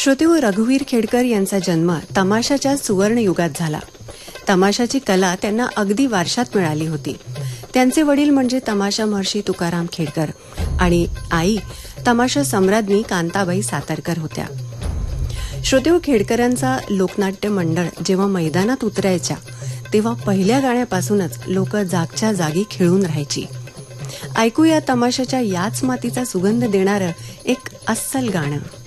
श्रोते रघुवीर खेडकर यांचा जन्म तमाशाच्या सुवर्ण युगात झाला. तमाशाची कला त्यांना अगदी वारशात मिळाली होती. त्यांचे वडील म्हणजे तमाशा महर्षी तुकाराम खेडकर आणि आई तमाशा सम्राज्ञी कांताबाई सातारकर होत्या. श्रोते खेडकरांचा लोकनाट्य मंडळ जेव्हा मैदानात उतरायच्या तेव्हा पहिल्या गाण्यापासूनच लोक जागच्या जागी खेळून राहायची. ऐकूया तमाशाच्या याच मातीचा सुगंध देणारं एक अस्सल गाणं.